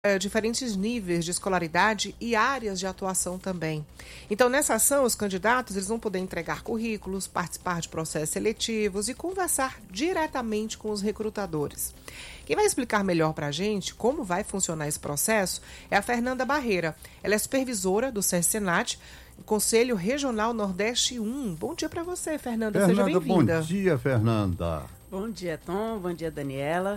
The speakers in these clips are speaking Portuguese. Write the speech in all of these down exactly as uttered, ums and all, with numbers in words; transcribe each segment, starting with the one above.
É, diferentes níveis de escolaridade e áreas de atuação também. Então, nessa ação, os candidatos eles vão poder entregar currículos, participar de processos seletivos e conversar diretamente com os recrutadores. Quem vai explicar melhor para a gente como vai funcionar esse processo é a Fernanda Barreira. Ela é supervisora do SESC-Senat, Conselho Regional Nordeste um. Bom dia para você, Fernanda. Fernanda, seja bem-vinda. Bom dia, Fernanda. Bom dia, Tom. Bom dia, Daniela.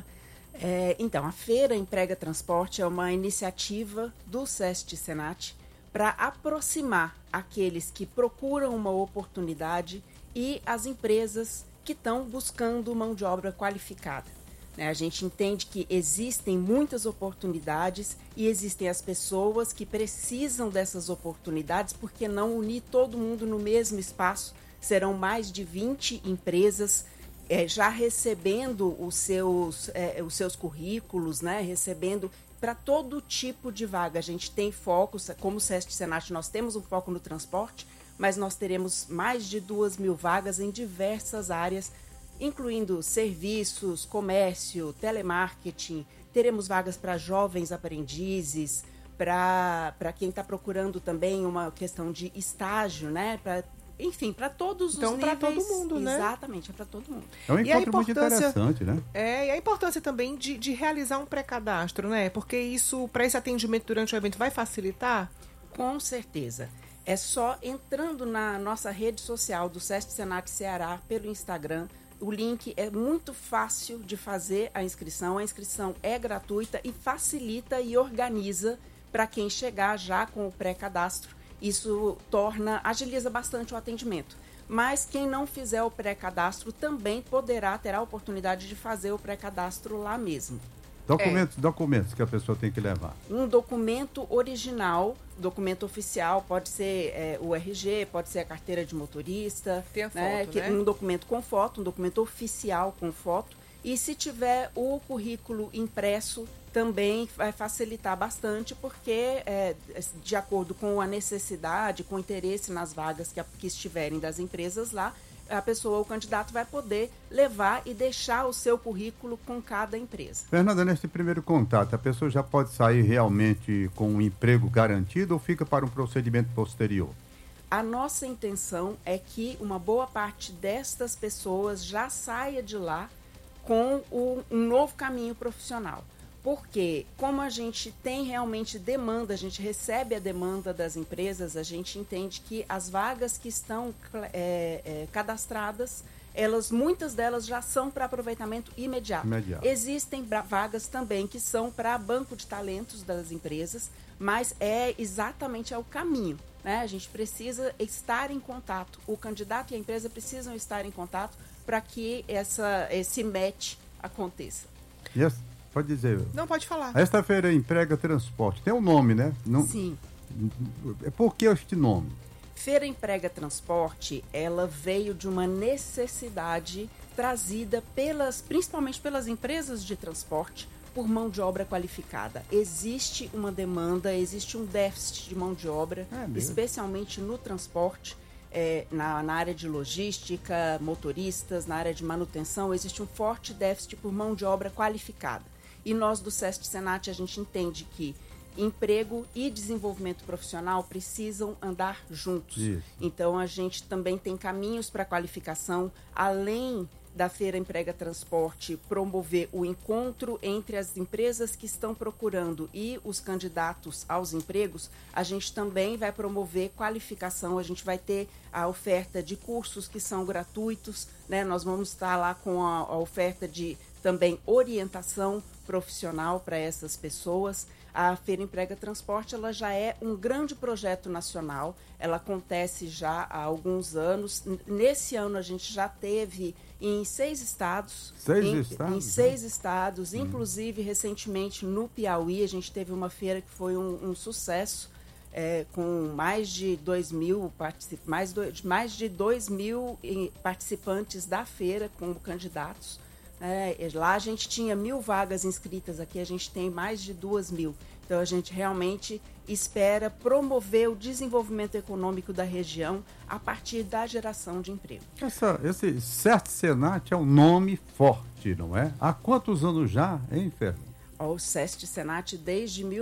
É, então, a Feira Emprega Transporte é uma iniciativa do SESC-Senat para aproximar aqueles que procuram uma oportunidade e as empresas que estão buscando mão de obra qualificada. Né? A gente entende que existem muitas oportunidades e existem as pessoas que precisam dessas oportunidades, por que não unir todo mundo no mesmo espaço? Serão mais de vinte empresas É, já recebendo os seus, é, os seus currículos, né, recebendo para todo tipo de vaga. A gente tem foco, como o SESC-Senat, nós temos um foco no transporte, mas nós teremos mais de duas mil vagas em diversas áreas, incluindo serviços, comércio, telemarketing. Teremos vagas para jovens aprendizes, para quem está procurando também uma questão de estágio, né, para Enfim, para todos então, os níveis. Então, para todo mundo, né? Exatamente, é para todo mundo. É um encontro muito interessante, né? É, e a importância também de, de realizar um pré-cadastro, né? Porque isso, para esse atendimento durante o evento, vai facilitar? Com certeza. É só entrando na nossa rede social do SESC-Senat Ceará, pelo Instagram. O link é muito fácil de fazer a inscrição. A inscrição é gratuita e facilita e organiza para quem chegar já com o pré-cadastro. Isso torna, agiliza bastante o atendimento. Mas quem não fizer o pré-cadastro também poderá ter a oportunidade de fazer o pré-cadastro lá mesmo. Documentos, é. documentos que a pessoa tem que levar. Um documento original, documento oficial, pode ser é, o R G, pode ser a carteira de motorista. Tem a foto, né, que, né? Um documento com foto, um documento oficial com foto. E se tiver o currículo impresso, também vai facilitar bastante, porque é, de acordo com a necessidade, com o interesse nas vagas que, que estiverem das empresas lá, a pessoa, o candidato vai poder levar e deixar o seu currículo com cada empresa. Fernanda, nesse primeiro contato, a pessoa já pode sair realmente com um emprego garantido ou fica para um procedimento posterior? A nossa intenção é que uma boa parte destas pessoas já saia de lá com o, um novo caminho profissional. Porque, como a gente tem realmente demanda, a gente recebe a demanda das empresas, a gente entende que as vagas que estão é, é, cadastradas, elas, muitas delas já são para aproveitamento imediato. imediato. Existem vagas também que são para banco de talentos das empresas, mas é exatamente é o caminho. Né? A gente precisa estar em contato, o candidato e a empresa precisam estar em contato para que essa, esse match aconteça. Yes. Pode dizer. Não, pode falar. Esta feira emprega transporte. Tem um nome, né? Não... Sim. É por que este nome? Feira Emprega Transporte, ela veio de uma necessidade trazida pelas, principalmente pelas empresas de transporte, por mão de obra qualificada. Existe uma demanda, existe um déficit de mão de obra, é especialmente no transporte. É, na, na área de logística, motoristas, na área de manutenção, existe um forte déficit por mão de obra qualificada. E nós do SESC-Senat, a gente entende que emprego e desenvolvimento profissional precisam andar juntos. Isso. Então, a gente também tem caminhos para qualificação, além da Feira Emprega Transporte promover o encontro entre as empresas que estão procurando e os candidatos aos empregos. A gente também vai promover qualificação, a gente vai ter a oferta de cursos que são gratuitos, né? Nós vamos estar lá com a, a oferta de também orientação profissional para essas pessoas. A Feira Emprega Transporte, ela já é um grande projeto nacional, ela acontece já há alguns anos. Nesse ano a gente já teve em seis estados. Seis em, estados? Em seis né? estados, hum. Inclusive recentemente no Piauí, a gente teve uma feira que foi um, um sucesso, é, com mais de dois mil particip... mais, do... mais de dois mil participantes da feira como candidatos. É, lá a gente tinha mil vagas inscritas, aqui a gente tem mais de duas mil. Então a gente realmente espera promover o desenvolvimento econômico da região a partir da geração de emprego. Essa, esse SESC-Senat é um nome forte, não é? Há quantos anos já, hein, Fer? O SEST Senat desde mil